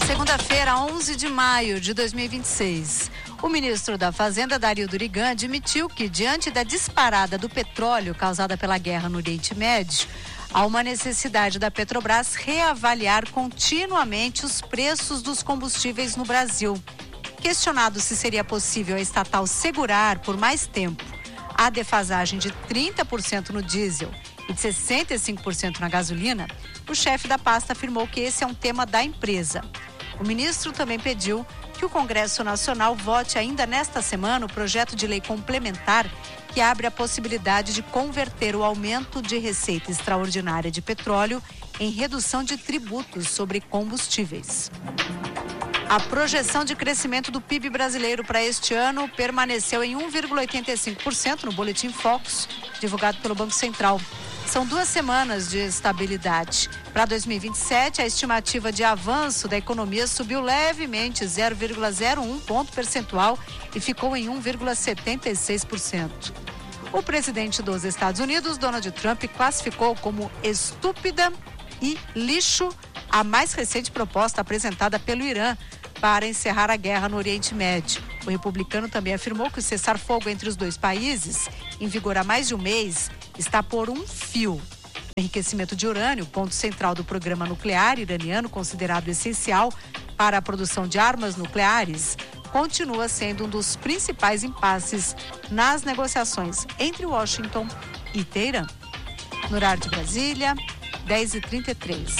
Segunda-feira, 11 de maio de 2026. O ministro da Fazenda, Dario Durigan, admitiu que, diante da disparada do petróleo causada pela guerra no Oriente Médio, há uma necessidade da Petrobras reavaliar continuamente os preços dos combustíveis no Brasil. Questionado se seria possível a estatal segurar por mais tempo a defasagem de 30% no diesel e de 65% na gasolina, o chefe da pasta afirmou que esse é um tema da empresa. O ministro também pediu que o Congresso Nacional vote ainda nesta semana o projeto de lei complementar que abre a possibilidade de converter o aumento de receita extraordinária de petróleo em redução de tributos sobre combustíveis. A projeção de crescimento do PIB brasileiro para este ano permaneceu em 1,85% no Boletim Focus, divulgado pelo Banco Central. São 2 semanas de estabilidade. Para 2027, a estimativa de avanço da economia subiu levemente 0,01 ponto percentual e ficou em 1,76%. O presidente dos Estados Unidos, Donald Trump, classificou como estúpida e lixo a mais recente proposta apresentada pelo Irã para encerrar a guerra no Oriente Médio. O republicano também afirmou que o cessar-fogo entre os dois países, em vigor há mais de um mês, está por um fio. O enriquecimento de urânio, ponto central do programa nuclear iraniano, considerado essencial para a produção de armas nucleares, continua sendo um dos principais impasses nas negociações entre Washington e Teherã. No horário de Brasília, 10h33.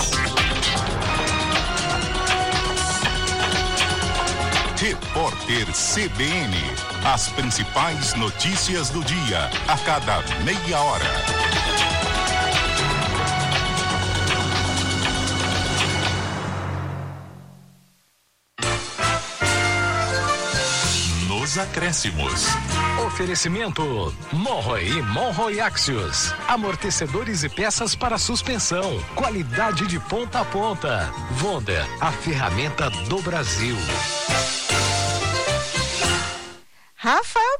Repórter CBN. As principais notícias do dia, a cada meia hora. Nos acréscimos. Oferecimento Monroe e Monroe Axios. Amortecedores e peças para suspensão. Qualidade de ponta a ponta. Wonder, a ferramenta do Brasil. Rafael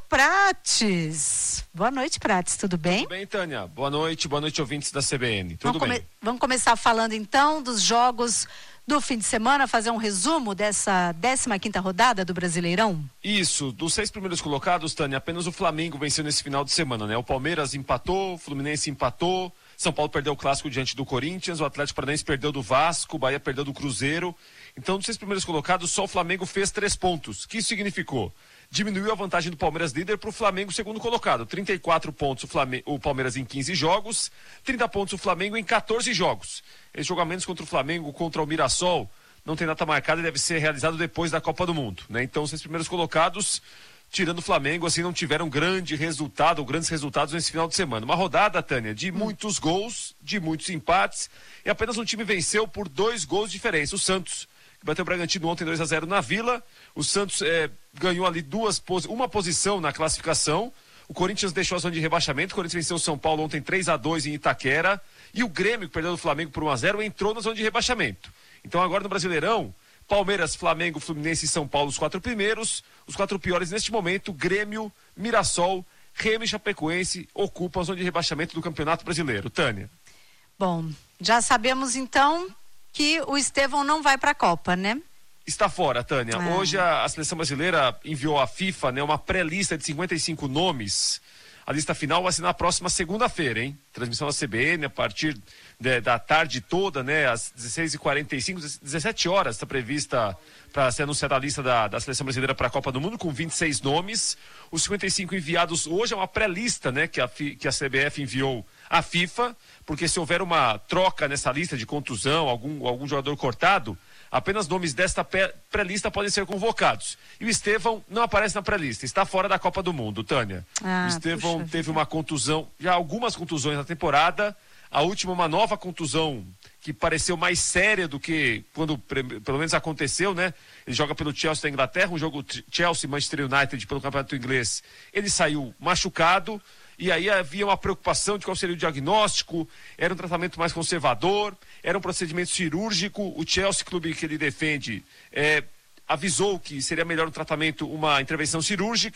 Prates. Boa noite, Prates, tudo bem? Tudo bem, Tânia. Boa noite, ouvintes da CBN. Tudo bem? Vamos começar falando então dos jogos do fim de semana, fazer um resumo dessa 15ª rodada do Brasileirão? Isso, dos 6 primeiros colocados, Tânia, apenas o Flamengo venceu nesse final de semana, né? O Palmeiras empatou, o Fluminense empatou, São Paulo perdeu o clássico diante do Corinthians, o Atlético Paranaense perdeu do Vasco, o Bahia perdeu do Cruzeiro. Então, dos 6 primeiros colocados, só o Flamengo fez 3 pontos. O que isso significou? Diminuiu a vantagem do Palmeiras líder para o Flamengo segundo colocado. 34 pontos o Palmeiras em 15 jogos, 30 pontos o Flamengo em 14 jogos. Esse jogo a menos contra o Flamengo, contra o Mirassol, não tem data marcada e deve ser realizado depois da Copa do Mundo, né? Então, os 6 primeiros colocados, tirando o Flamengo, assim, não tiveram grandes resultados nesse final de semana. Uma rodada, Tânia, de muitos gols, de muitos empates, e apenas um time venceu por 2 gols de diferença. O Santos, que bateu o Bragantino ontem 2-0 na Vila. O Santos ganhou ali uma posição na classificação. O Corinthians deixou a zona de rebaixamento. O Corinthians venceu o São Paulo ontem 3-2 em Itaquera. E o Grêmio, que perdeu do Flamengo por 1-0, entrou na zona de rebaixamento. Então agora no Brasileirão, Palmeiras, Flamengo, Fluminense e São Paulo, os 4 primeiros. Os 4 piores neste momento, Grêmio, Mirassol, Remo e Chapecoense ocupam a zona de rebaixamento do Campeonato Brasileiro. Tânia. Bom, já sabemos então que o Estevão não vai para a Copa, né? Está fora, Tânia. Hoje a seleção brasileira enviou à FIFA, né, uma pré-lista de 55 nomes. A lista final vai ser na próxima segunda-feira, hein? Transmissão da CBN a partir da tarde toda, né? Às 16h45, 17 horas está prevista para ser anunciada a lista da seleção brasileira para a Copa do Mundo, com 26 nomes. Os 55 enviados hoje é uma pré-lista, né? Que a CBF enviou à FIFA, porque se houver uma troca nessa lista de contusão, algum jogador cortado, apenas nomes desta pré-lista podem ser convocados. E o Estevão não aparece na pré-lista, está fora da Copa do Mundo, Tânia. O Estevão teve uma contusão, já algumas contusões na temporada, a última uma nova contusão que pareceu mais séria do que quando pelo menos aconteceu, né? Ele joga pelo Chelsea da Inglaterra, um jogo Chelsea-Manchester United pelo Campeonato Inglês. Ele saiu machucado. E aí havia uma preocupação de qual seria o diagnóstico, era um tratamento mais conservador, era um procedimento cirúrgico. O Chelsea, clube que ele defende, avisou que seria melhor um tratamento, uma intervenção cirúrgica.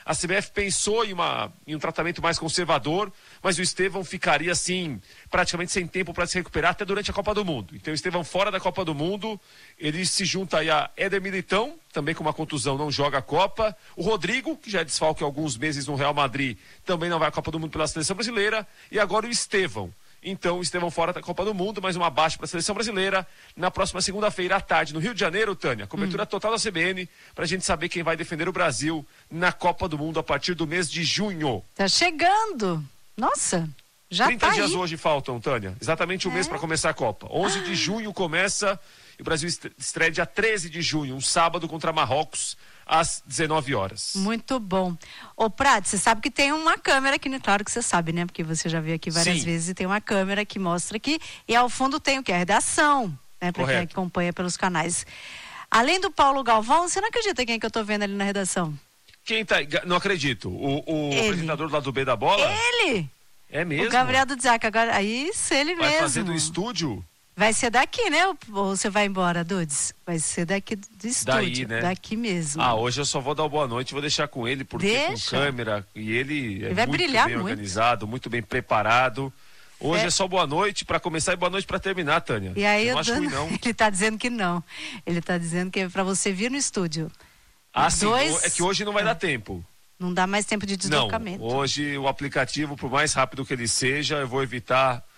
A CBF pensou em um tratamento mais conservador, mas o Estevão ficaria, assim, praticamente sem tempo para se recuperar até durante a Copa do Mundo. Então o Estevão fora da Copa do Mundo, ele se junta aí a Éder Militão, também com uma contusão, não joga a Copa. O Rodrigo, que já é desfalque há alguns meses no Real Madrid, também não vai à Copa do Mundo pela seleção brasileira. E agora o Estevão. Então, o Estevão fora da Copa do Mundo, mais uma baixa para a seleção brasileira. Na próxima segunda-feira à tarde, no Rio de Janeiro, Tânia, cobertura total da CBN, para a gente saber quem vai defender o Brasil na Copa do Mundo a partir do mês de junho. Tá chegando. Nossa, já 30 tá dias aí. hoje faltam, Tânia. Exatamente um mês para começar a Copa. 11 de junho começa e o Brasil estreia dia 13 de junho, um sábado contra Marrocos, às 19 horas. Muito bom. Ô, Prado, você sabe que tem uma câmera aqui, né? Claro que você sabe, né? Porque você já veio aqui várias vezes e tem uma câmera que mostra aqui. E ao fundo tem o que? A redação, né? Para quem acompanha pelos canais. Além do Paulo Galvão, você não acredita quem que eu tô vendo ali na redação? Quem tá... Não acredito. O apresentador do lado B da bola? Ele! É mesmo? O Gabriel do Zac. Agora, isso, ele mesmo. Vai fazer do estúdio? Vai ser daqui, né? Ou você vai embora, Dudes? Vai ser daqui do estúdio. Daí, né? Daqui mesmo. Hoje eu só vou dar uma boa noite, vou deixar com ele, porque com câmera, e ele vai muito brilhar bem muito. organizado, muito bem preparado. Hoje é só boa noite para começar e boa noite para terminar, Tânia. E aí, eu não acho ruim, não. Ele tá dizendo que não. Ele tá dizendo que é para você vir no estúdio. Sim, é que hoje não vai dar tempo. Não dá mais tempo de deslocamento. Não, hoje o aplicativo, por mais rápido que ele seja, eu vou evitar